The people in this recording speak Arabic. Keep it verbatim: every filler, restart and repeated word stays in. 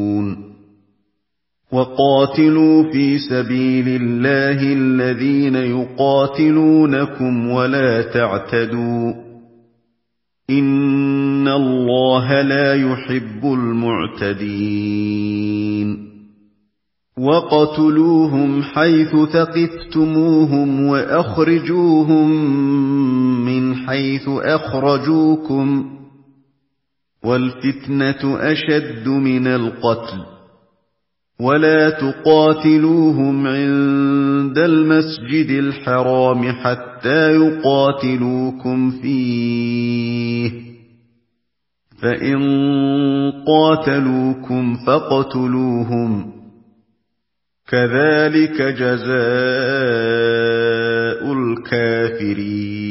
وقاتلوا في سبيل الله الذين يقاتلونكم ولا تعتدوا إن الله لا يحب المعتدين وقتلوهم حيث ثقفتموهم وأخرجوهم من حيث أخرجوكم والفتنة أشد من القتل ولا تقاتلوهم عند المسجد الحرام حتى يقاتلوكم فيه فإن قاتلوكم فاقتلوهم كذلك جزاء الكافرين